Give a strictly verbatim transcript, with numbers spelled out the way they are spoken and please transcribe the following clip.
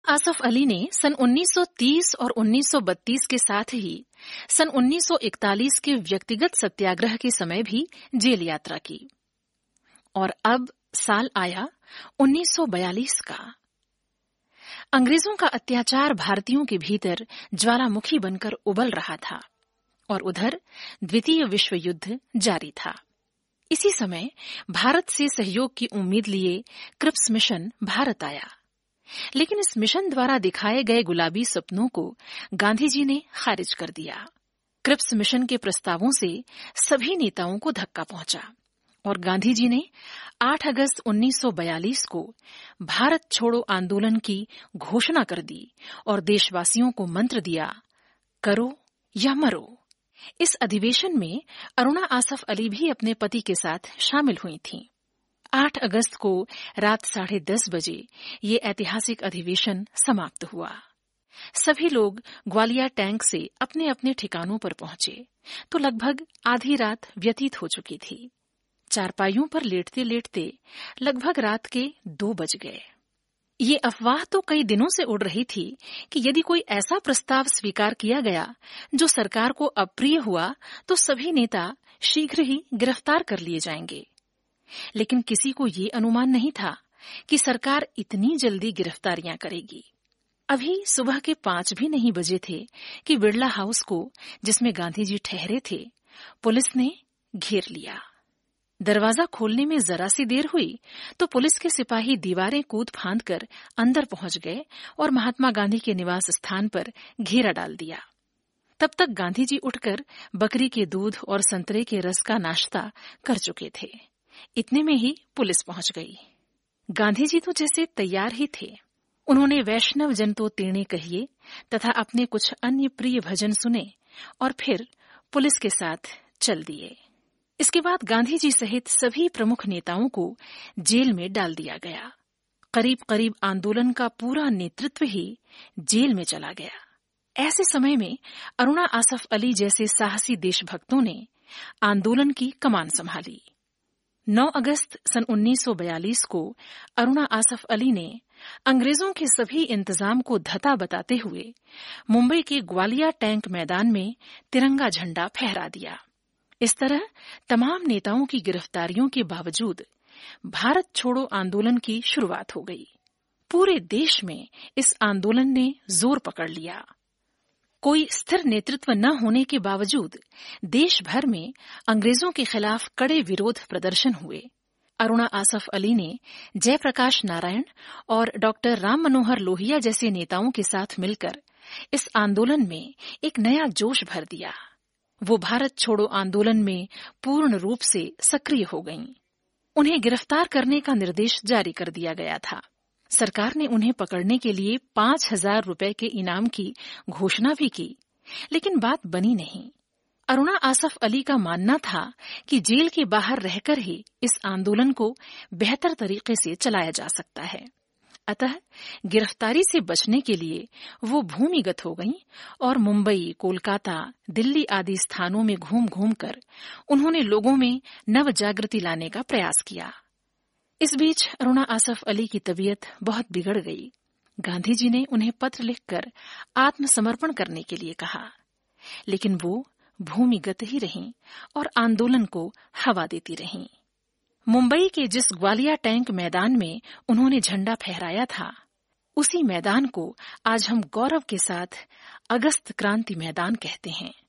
आसफ अली ने सन उन्नीस सौ तीस और उन्नीस सौ बत्तीस के साथ ही सन उन्नीस सौ इकतालीस के व्यक्तिगत सत्याग्रह के समय भी जेल यात्रा की और अब साल आया उन्नीस सौ बयालीस का। अंग्रेजों का अत्याचार भारतीयों के भीतर ज्वालामुखी बनकर उबल रहा था और उधर द्वितीय विश्व युद्ध जारी था। इसी समय भारत से सहयोग की उम्मीद लिए क्रिप्स मिशन भारत आया, लेकिन इस मिशन द्वारा दिखाए गए गुलाबी सपनों को गांधी जी ने खारिज कर दिया। क्रिप्स मिशन के प्रस्तावों से सभी नेताओं को धक्का पहुंचा और गांधी जी ने आठ अगस्त उन्नीस सौ बयालीस को भारत छोड़ो आंदोलन की घोषणा कर दी और देशवासियों को मंत्र दिया, करो या मरो। इस अधिवेशन में अरुणा आसफ अली भी अपने पति के साथ शामिल हुई थीं। आठ अगस्त को रात साढ़े दस बजे ये ऐतिहासिक अधिवेशन समाप्त हुआ। सभी लोग ग्वालियर टैंक से अपने अपने ठिकानों पर पहुंचे तो लगभग आधी रात व्यतीत हो चुकी थी। चारपाइयों पर लेटते लेटते लगभग रात के दो बज गए। ये अफवाह तो कई दिनों से उड़ रही थी कि यदि कोई ऐसा प्रस्ताव स्वीकार किया गया जो सरकार को अप्रिय हुआ तो सभी नेता शीघ्र ही गिरफ्तार कर लिए जाएंगे। लेकिन किसी को ये अनुमान नहीं था कि सरकार इतनी जल्दी गिरफ्तारियां करेगी। अभी सुबह के पांच भी नहीं बजे थे कि बिड़ला हाउस को, जिसमें गांधी जी ठहरे थे, पुलिस ने घेर लिया। दरवाजा खोलने में जरा सी देर हुई तो पुलिस के सिपाही दीवारें कूद फांद कर अंदर पहुंच गए और महात्मा गांधी के निवास स्थान पर घेरा डाल दिया। तब तक गांधी जी उठकर बकरी के दूध और संतरे के रस का नाश्ता कर चुके थे। इतने में ही पुलिस पहुंच गई। गांधी जी तो जैसे तैयार ही थे। उन्होंने वैष्णव जन तो तेणे कहिए तथा अपने कुछ अन्य प्रिय भजन सुने और फिर पुलिस के साथ चल दिए। इसके बाद गांधी जी सहित सभी प्रमुख नेताओं को जेल में डाल दिया गया। करीब करीब आंदोलन का पूरा नेतृत्व ही जेल में चला गया। ऐसे समय में अरुणा आसफ अली जैसे साहसी देशभक्तों ने आंदोलन की कमान संभाली। नौ अगस्त सन उन्नीस सौ बयालीस को अरुणा आसफ अली ने अंग्रेजों के सभी इंतजाम को धता बताते हुए मुंबई के ग्वालियर टैंक मैदान में तिरंगा झंडा फहरा दिया। इस तरह तमाम नेताओं की गिरफ्तारियों के बावजूद भारत छोड़ो आंदोलन की शुरुआत हो गई। पूरे देश में इस आंदोलन ने जोर पकड़ लिया। कोई स्थिर नेतृत्व न होने के बावजूद देश भर में अंग्रेजों के खिलाफ कड़े विरोध प्रदर्शन हुए। अरुणा आसफ अली ने जयप्रकाश नारायण और डॉक्टर राम मनोहर लोहिया जैसे नेताओं के साथ मिलकर इस आंदोलन में एक नया जोश भर दिया। वो भारत छोड़ो आंदोलन में पूर्ण रूप से सक्रिय हो गईं। उन्हें गिरफ्तार करने का निर्देश जारी कर दिया गया था। सरकार ने उन्हें पकड़ने के लिए पांच हजार रुपए के इनाम की घोषणा भी की, लेकिन बात बनी नहीं। अरुणा आसफ अली का मानना था कि जेल के बाहर रहकर ही इस आंदोलन को बेहतर तरीके से चलाया जा सकता है। अतः गिरफ्तारी से बचने के लिए वो भूमिगत हो गईं और मुंबई, कोलकाता, दिल्ली आदि स्थानों में घूम घूम कर उन्होंने लोगों में नव जागृति लाने का प्रयास किया। इस बीच अरुणा आसफ अली की तबीयत बहुत बिगड़ गई। गांधी जी ने उन्हें पत्र लिखकर आत्मसमर्पण करने के लिए कहा, लेकिन वो भूमिगत ही रहीं और आंदोलन को हवा देती रहीं। मुंबई के जिस ग्वालियर टैंक मैदान में उन्होंने झंडा फहराया था, उसी मैदान को आज हम गौरव के साथ अगस्त क्रांति मैदान कहते हैं।